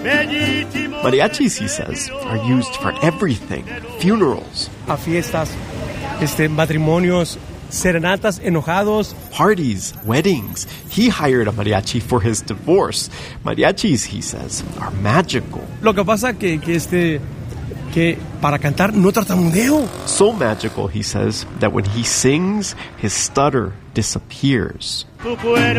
Mariachis, he says, are used for everything. Funerals, a fiestas, matrimonios, serenatas, enojados. Parties, weddings. He hired a mariachi for his divorce. Mariachis, he says, are magical. Lo que pasa que para cantar no tartamudeo. So magical, he says, that when he sings, his stutter disappears.